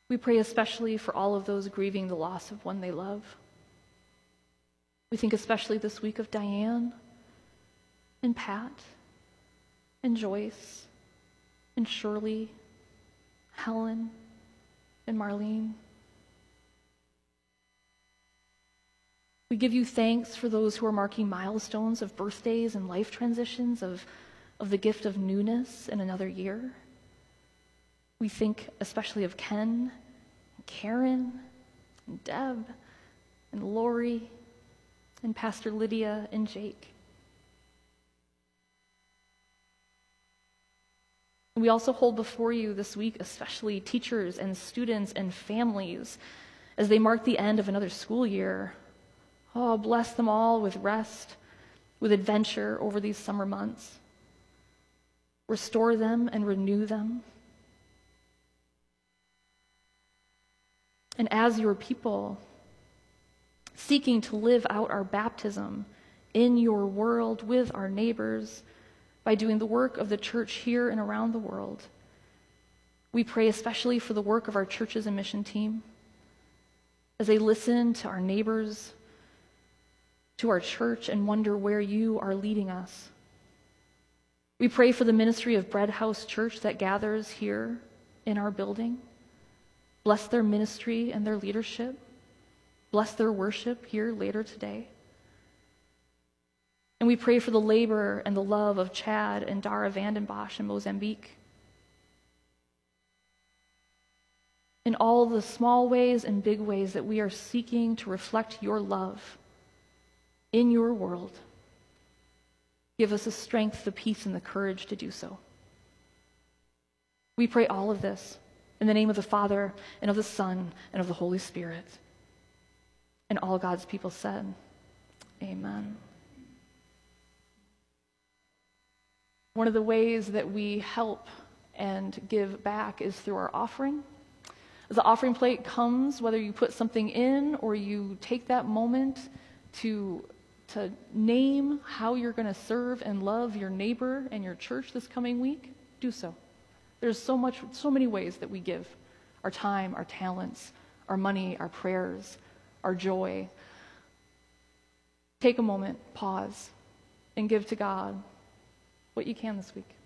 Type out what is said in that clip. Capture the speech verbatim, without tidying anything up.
We pray especially for all of those grieving the loss of one they love. We think especially this week of Diane and Pat and Joyce and Shirley, Helen and Marlene. We give you thanks for those who are marking milestones of birthdays and life transitions, of, of the gift of newness in another year. We think especially of Ken, and Karen, and Deb, and Lori, and Pastor Lydia and Jake. We also hold before you this week especially teachers and students and families as they mark the end of another school year. Oh, bless them all with rest, with adventure over these summer months. Restore them and renew them. And as your people, seeking to live out our baptism in your world with our neighbors by doing the work of the church here and around the world, we pray especially for the work of our churches and mission team as they listen to our neighbors, to our church, and wonder where you are leading us. We pray for the ministry of Bread House Church that gathers here in our building. Bless their ministry and their leadership. Bless their worship here later today. And we pray for the labor and the love of Chad and Dara Vandenbosch in Mozambique. In all the small ways and big ways that we are seeking to reflect your love in your world, give us the strength, the peace, and the courage to do so. We pray all of this in the name of the Father, and of the Son, and of the Holy Spirit. And all God's people said, amen. One of the ways that we help and give back is through our offering. The offering plate comes whether you put something in or you take that moment to, to name how you're going to serve and love your neighbor and your church this coming week. Do so. There's so much, so many ways that we give. Our time, our talents, our money, our prayers, our joy. Take a moment, pause, and give to God what you can this week.